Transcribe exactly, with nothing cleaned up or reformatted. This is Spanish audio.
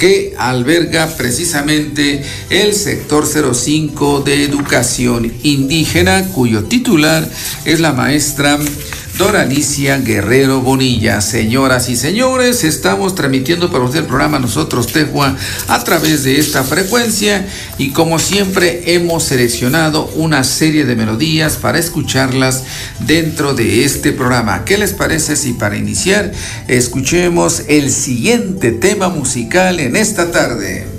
que alberga precisamente el sector cero cinco de educación indígena, cuyo titular es la maestra Doralicia Guerrero Bonilla. Señoras y señores, estamos transmitiendo para usted el programa Nosotros Tejua a través de esta frecuencia y como siempre hemos seleccionado una serie de melodías para escucharlas dentro de este programa. ¿Qué les parece si para iniciar escuchemos el siguiente tema musical en esta tarde?